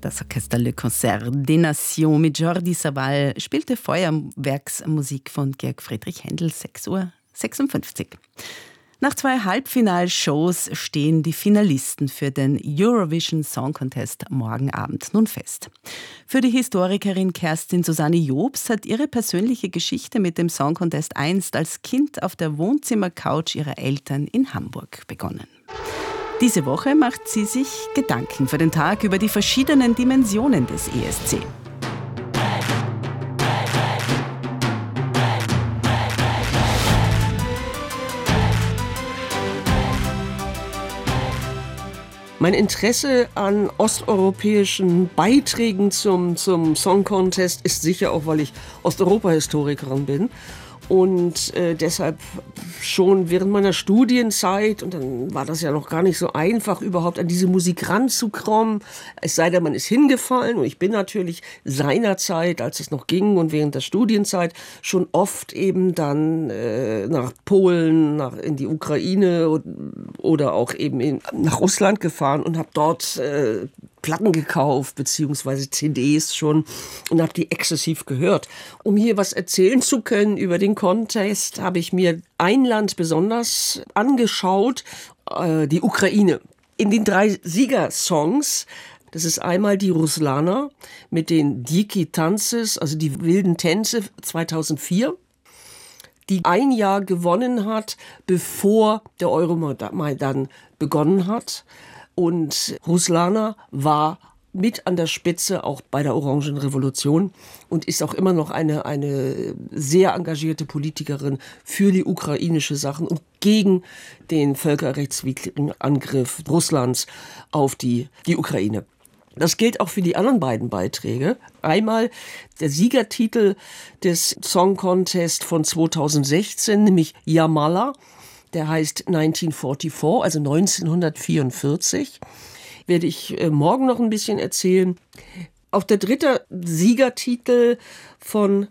Das Orchester Le Concert des Nations mit Jordi Savall spielte Feuerwerksmusik von Georg Friedrich Händel, 6:56 Uhr. Nach 2 Halbfinalshows stehen die Finalisten für den Eurovision Song Contest morgen Abend nun fest. Für die Historikerin Kerstin Susanne Jobs hat ihre persönliche Geschichte mit dem Song Contest einst als Kind auf der Wohnzimmercouch ihrer Eltern in Hamburg begonnen. Diese Woche macht sie sich Gedanken für den Tag über die verschiedenen Dimensionen des ESC. Mein Interesse an osteuropäischen Beiträgen zum Song Contest ist sicher auch, weil ich Osteuropa-Historikerin bin. Und deshalb schon während meiner Studienzeit, und dann war das ja noch gar nicht so einfach, überhaupt an diese Musik ranzukommen, es sei denn, man ist hingefallen. Und ich bin natürlich seinerzeit, als es noch ging und während der Studienzeit, schon oft eben dann nach Polen, in die Ukraine oder auch eben nach Russland gefahren und habe dort Platten gekauft, beziehungsweise CDs schon, und habe die exzessiv gehört. Um hier was erzählen zu können über den Contest, habe ich mir ein Land besonders angeschaut, die Ukraine. In den 3 Siegersongs, das ist einmal die Ruslana mit den Diki Tances, also die wilden Tänze 2004, die ein Jahr gewonnen hat, bevor der Euromaidan begonnen hat. Und Ruslana war mit an der Spitze auch bei der Orangenrevolution und ist auch immer noch eine sehr engagierte Politikerin für die ukrainische Sachen und gegen den völkerrechtswidrigen Angriff Russlands auf die Ukraine. Das gilt auch für die anderen beiden Beiträge. Einmal der Siegertitel des Song Contest von 2016, nämlich Jamala. Der heißt 1944, also 1944. Werde ich morgen noch ein bisschen erzählen. Auch der 3. Siegertitel von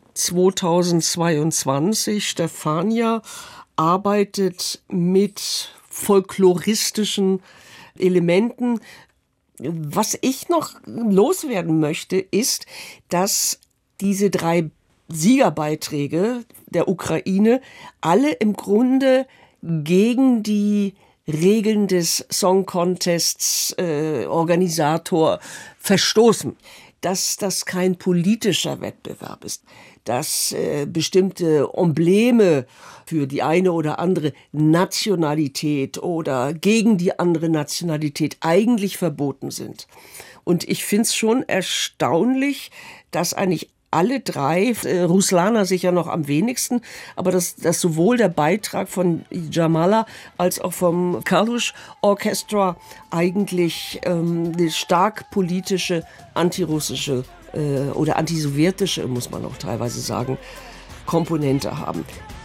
2022, Stefania, arbeitet mit folkloristischen Elementen. Was ich noch loswerden möchte, ist, dass diese 3 Siegerbeiträge der Ukraine alle im Grunde gegen die Regeln des Song Contests Organisator verstoßen, dass das kein politischer Wettbewerb ist, dass bestimmte Embleme für die eine oder andere Nationalität oder gegen die andere Nationalität eigentlich verboten sind. Und ich finde es schon erstaunlich, dass eigentlich alle 3, Ruslana sicher noch am wenigsten, aber dass sowohl der Beitrag von Jamala als auch vom Kalush Orchestra eigentlich eine stark politische, antirussische oder antisowjetische, muss man auch teilweise sagen, Komponente haben.